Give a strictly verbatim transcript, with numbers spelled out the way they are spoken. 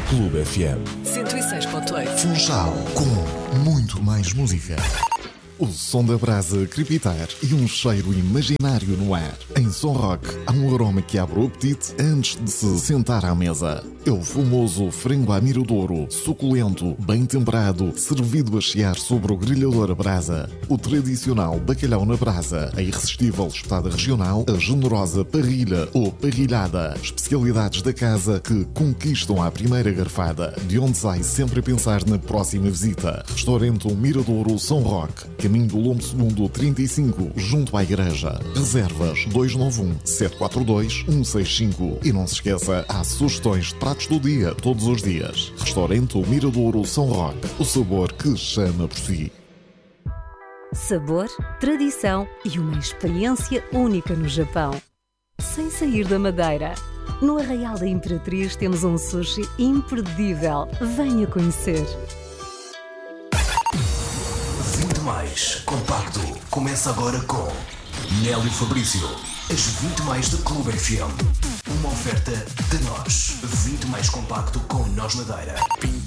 Clube F M cento e seis ponto oito. Funchal, com muito mais música. O som da brasa crepitar e um cheiro imaginário no ar. Em Som Rock, há um aroma que abre o apetite antes de se sentar à mesa. É o famoso frango à miradouro, suculento, bem temperado, servido a chiar sobre o grelhador a brasa. O tradicional bacalhau na brasa, a irresistível espetada regional, a generosa parrilha ou parrilhada. Especialidades da casa que conquistam à primeira garfada, de onde sai sempre a pensar na próxima visita. Restaurante Miradouro Som Rock, caminho do Lombo Segundo trinta e cinco, junto à igreja. Reservas dois nove um, sete quatro dois, um seis cinco. E não se esqueça, há sugestões de pratos do dia, todos os dias. Restaurante Miradouro Som Rock, o sabor que chama por si. Sabor, tradição e uma experiência única no Japão. Sem sair da Madeira. No Arraial da Imperatriz temos um sushi imperdível. Venha conhecer. vinte mais compacto começa agora com Nélio Fabrício. As vinte mais da Clube F M. Uma oferta de nós. vinte mais compacto com Nós Madeira.